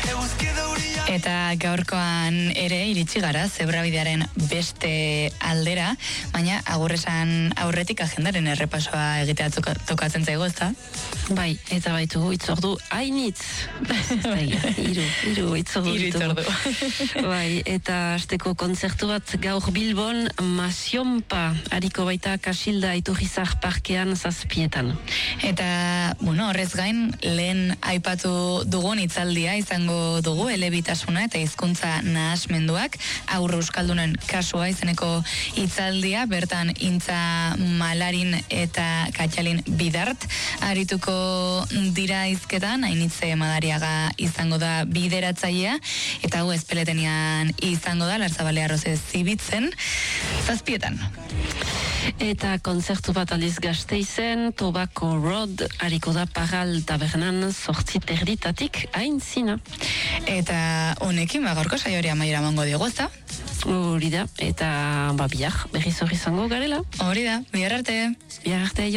Eta gaurkoan ere iritsi gara Zebrabidearen beste aldera, baina agurresan aurretik agendaren errepasoa egitea tokatzen zaigu, ezta? Bai, eta baitugu itzordu hainitz. Hiru itzordu ditugu. Bai, eta asteko kontzertu bat gaur Bilbon Masionpa ariko baita Kasilda Iturrizar parkean 7:00. Eta, horrez gain, lehen aipatu dugun hitzaldia izango dugu, elebitasuna eta hizkuntza nahasmenduak, aurre euskaldunen kasua izeneko hitzaldia, bertan Intza Malarin eta Katxalin Bidart arituko dira hizketan, Ainitze Madariaga izango da bideratzailea, eta hau Ezpeletenian izango da, Larzabalea Arroze Zibitzen, 7:00. Eta kontzertu bat aldiz Gasteizen, Tobacco Road, ariko da Pagal tabernan 8:30 aintzina. Eta honekin, gaurko saioari amaiera emango diogu, ezta? Hori da, eta bihar berriz hori izango garela. Hori da, bihar arte. Bihar arte,